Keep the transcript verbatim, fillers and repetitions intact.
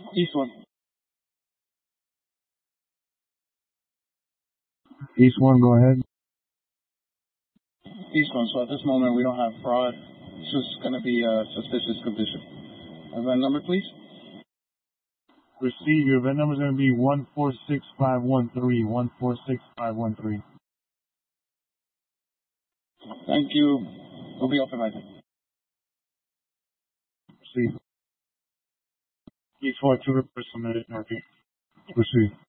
East one. East one, go ahead. East one. So at this moment, we don't have fraud. It's just going to be a suspicious condition. Event number, please. Receive. Your event number is going to be one four six five one three. one four six five one three. Thank you. We'll be open by then. Receive. East four, two reports submitted. North. Receive.